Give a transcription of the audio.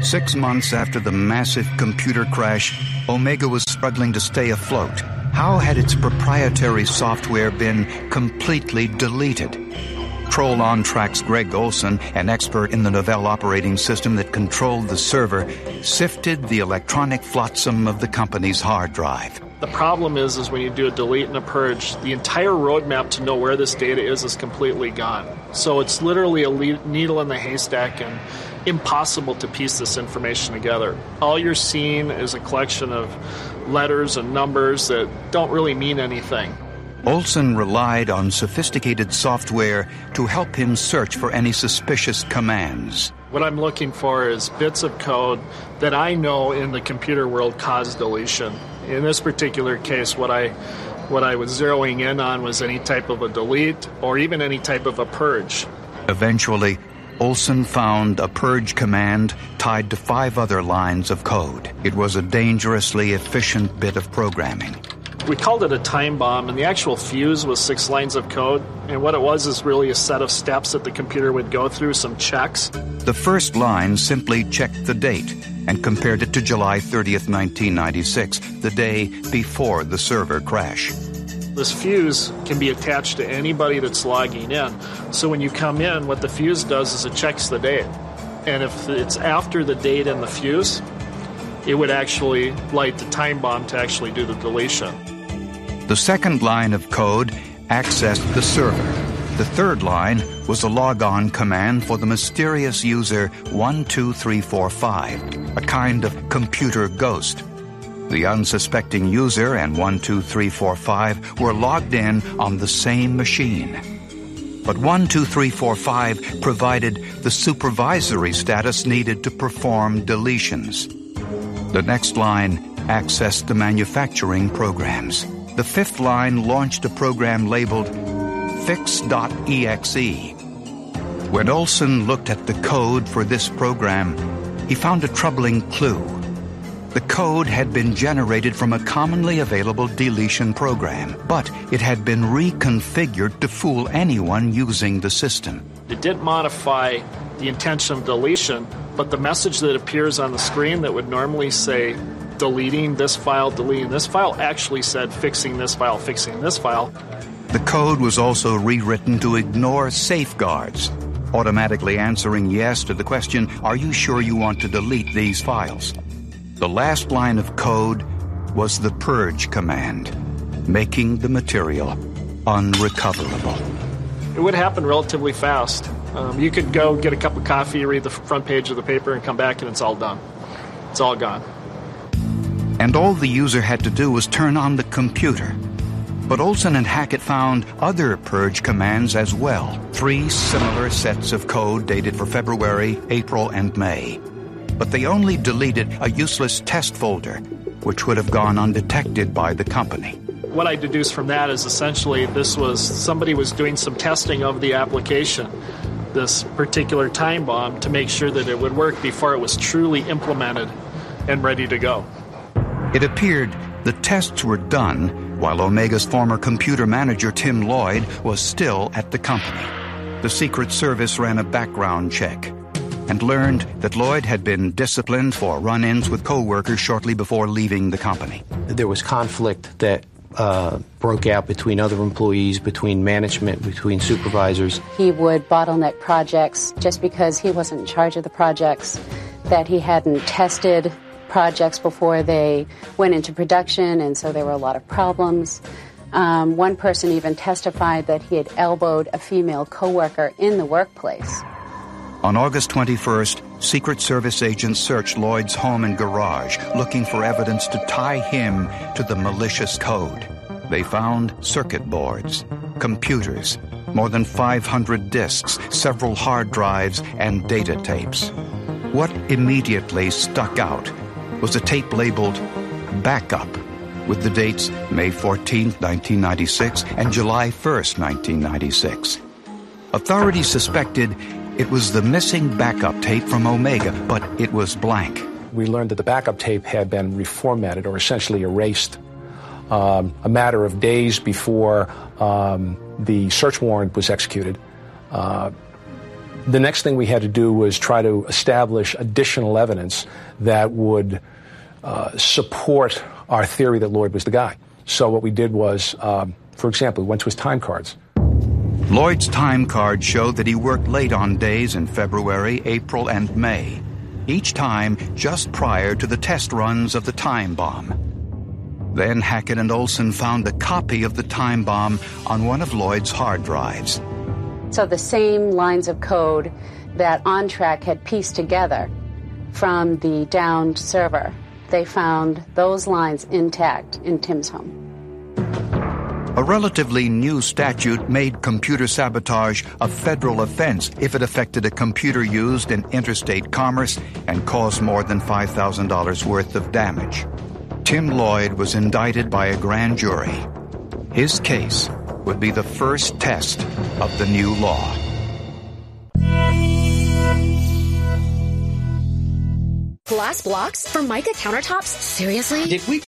6 months after the massive computer crash, Omega was struggling to stay afloat. How had its proprietary software been completely deleted? Troll On Track's Greg Olson, an expert in the Novell operating system that controlled the server, sifted the electronic flotsam of the company's hard drive. The problem is when you do a delete and a purge, the entire roadmap to know where this data is completely gone. So it's literally a needle in the haystack and impossible to piece this information together. All you're seeing is a collection of letters and numbers that don't really mean anything. Olson relied on sophisticated software to help him search for any suspicious commands. What I'm looking for is bits of code that I know in the computer world cause deletion. In this particular case, what I was zeroing in on was any type of a delete or even any type of a purge. Eventually, Olson found a purge command tied to 5 other lines of code. It was a dangerously efficient bit of programming. We called it a time bomb, and the actual fuse was 6 lines of code. And what it was is really a set of steps that the computer would go through, some checks. The first line simply checked the date and compared it to July 30th, 1996, the day before the server crash. This fuse can be attached to anybody that's logging in. So when you come in, what the fuse does is it checks the date. And if it's after the date and the fuse, it would actually light the time bomb to actually do the deletion. The second line of code accessed the server. The third line was a logon command for the mysterious user 12345, a kind of computer ghost. The unsuspecting user and 12345 were logged in on the same machine. But 12345 provided the supervisory status needed to perform deletions. The next line accessed the manufacturing programs. The fifth line launched a program labeled Fix.exe. When Olson looked at the code for this program, he found a troubling clue. The code had been generated from a commonly available deletion program, but it had been reconfigured to fool anyone using the system. It didn't modify the intention of deletion, but the message that appears on the screen that would normally say deleting this file actually said fixing this file, fixing this file. The code was also rewritten to ignore safeguards, automatically answering yes to the question, "Are you sure you want to delete these files?" The last line of code was the purge command, making the material unrecoverable. It would happen relatively fast. You could go get a cup of coffee, read the front page of the paper, and come back and it's all done. It's all gone. And all the user had to do was turn on the computer. But Olson and Hackett found other purge commands as well. 3 similar sets of code dated for February, April, and May. But they only deleted a useless test folder, which would have gone undetected by the company. What I deduced from that is essentially somebody was doing some testing of the application, this particular time bomb, to make sure that it would work before it was truly implemented and ready to go. It appeared the tests were done while Omega's former computer manager, Tim Lloyd, was still at the company. The Secret Service ran a background check and learned that Lloyd had been disciplined for run-ins with co-workers shortly before leaving the company. There was conflict that broke out between other employees, between management, between supervisors. He would bottleneck projects just because he wasn't in charge of the projects, that he hadn't tested projects before they went into production, and so there were a lot of problems. One person even testified that he had elbowed a female coworker in the workplace. On August 21st, Secret Service agents searched Lloyd's home and garage, looking for evidence to tie him to the malicious code. They found circuit boards, computers, more than 500 disks, several hard drives, and data tapes. What immediately stuck out was a tape labeled Backup, with the dates May 14, 1996 and July 1st, 1996. Authorities suspected it was the missing backup tape from Omega, but it was blank. We learned that the backup tape had been reformatted or essentially erased a matter of days before the search warrant was executed. The next thing we had to do was try to establish additional evidence that would support our theory that Lloyd was the guy. So what we did was, for example, we went to his time cards. Lloyd's time card showed that he worked late on days in February, April, and May, each time just prior to the test runs of the time bomb. Then Hackett and Olson found a copy of the time bomb on one of Lloyd's hard drives. So the same lines of code that OnTrack had pieced together from the downed server, they found those lines intact in Tim's home. A relatively new statute made computer sabotage a federal offense if it affected a computer used in interstate commerce and caused more than $5,000 worth of damage. Tim Lloyd was indicted by a grand jury. His case would be the first test of the new law. Glass blocks for Mica countertops? Seriously? Did we